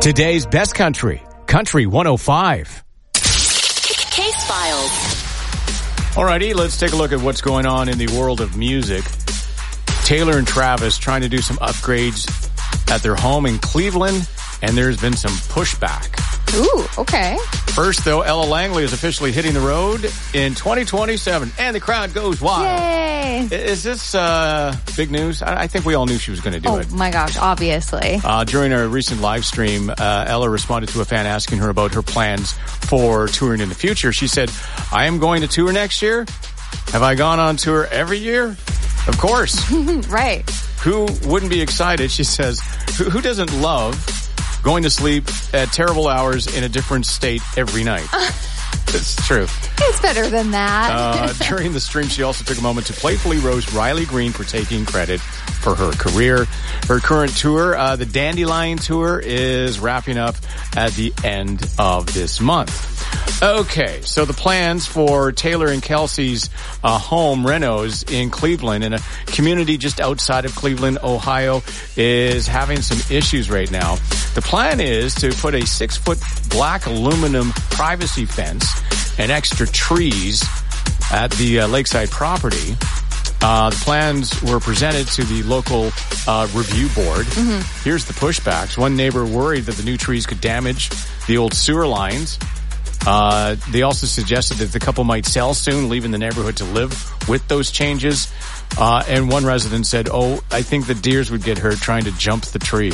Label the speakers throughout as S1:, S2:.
S1: Today's best country, Country 105.
S2: Case Files.
S1: Alrighty, let's take a look at what's going on in the world of music. Taylor and Travis trying to do some upgrades at their home in Cleveland, and there's been some pushback.
S3: Ooh, okay.
S1: First, though, Ella Langley is officially hitting the road in 2027, and the crowd goes wild.
S3: Yay!
S1: Is this big news? I think we all knew she was going to do it.
S3: Oh, my gosh, obviously.
S1: During a recent live stream, Ella responded to a fan asking her about her plans for touring in the future. She said, I am going to tour next year. Have I gone on tour every year? Of course.
S3: Right.
S1: Who wouldn't be excited? She says, who doesn't love going to sleep at terrible hours in a different state every night? It's true.
S3: It's better than that.
S1: During the stream, she also took a moment to playfully roast Riley Green for taking credit for her career. Her current tour, the Dandelion Tour, is wrapping up at the end of this month. Okay, so the plans for Taylor and Kelsey's home renos in Cleveland, in a community just outside of Cleveland, Ohio, is having some issues right now. The plan is to put a 6-foot black aluminum privacy fence and extra trees at the lakeside property. The plans were presented to the local review board. Mm-hmm. Here's the pushbacks. One neighbor worried that the new trees could damage the old sewer lines. They also suggested that the couple might sell soon, leaving the neighborhood to live with those changes. And one resident said, I think the deers would get hurt trying to jump the tree.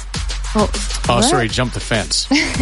S1: Jump the fence.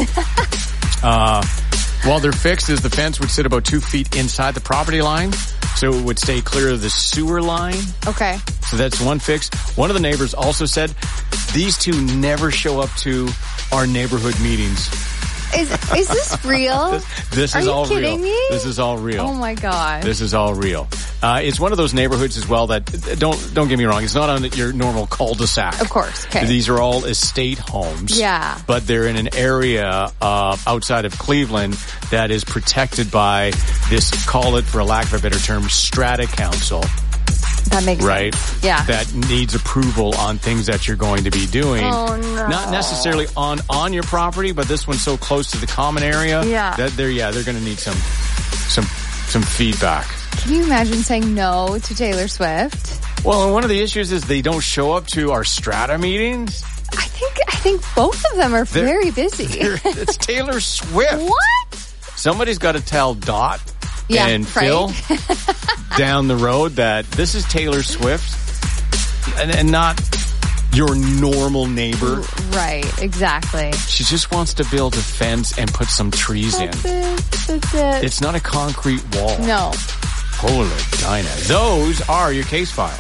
S1: While their fix is the fence would sit about 2 feet inside the property line, so it would stay clear of the sewer line.
S3: Okay.
S1: So that's one fix. One of the neighbors also said, these two never show up to our neighborhood meetings.
S3: Is this real?
S1: This is all real.
S3: Are you kidding me?
S1: This is all real.
S3: Oh my god.
S1: This is all real. It's one of those neighborhoods as well that, don't get me wrong, it's not on your normal cul-de-sac.
S3: Of course. Okay.
S1: These are all estate homes.
S3: Yeah.
S1: But they're in an area outside of Cleveland that is protected by this, call it for a lack of a better term, strata council.
S3: That makes
S1: right?
S3: sense. Yeah.
S1: That needs approval on things that you're going to be doing.
S3: Oh, no.
S1: Not necessarily on your property, but this one's so close to the common area.
S3: Yeah.
S1: That they're going to need some feedback.
S3: Can you imagine saying no to Taylor Swift?
S1: Well, and one of the issues is they don't show up to our strata meetings.
S3: I think both of them are very busy.
S1: It's Taylor Swift.
S3: What?
S1: Somebody's got to tell Dot and Phil down the road that this is Taylor Swift and not your normal neighbor.
S3: Right, exactly.
S1: She just wants to build a fence and put some trees in.
S3: That's it.
S1: It's not a concrete wall.
S3: No.
S1: Holy Dinah. Those are your case files.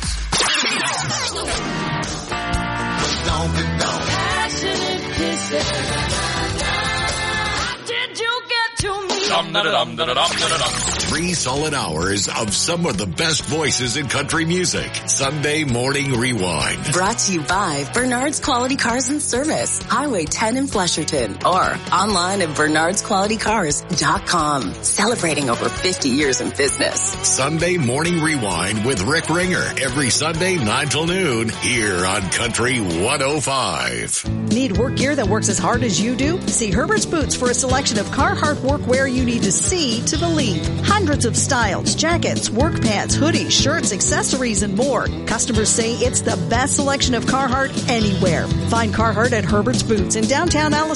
S4: Did you get to me?
S5: 3 solid hours of some of the best voices in country music. Sunday Morning Rewind.
S2: Brought to you by Bernard's Quality Cars and Service, Highway 10 in Flesherton, or online at bernardsqualitycars.com. Celebrating over 50 years in business.
S5: Sunday Morning Rewind with Rick Ringer every Sunday 9 till noon here on Country 105.
S6: Need work gear that works as hard as you do? See Herbert's Boots for a selection of Carhartt workwear you need to see to believe. Hundreds of styles, jackets, work pants, hoodies, shirts, accessories, and more. Customers say it's the best selection of Carhartt anywhere. Find Carhartt at Herbert's Boots in downtown Alice.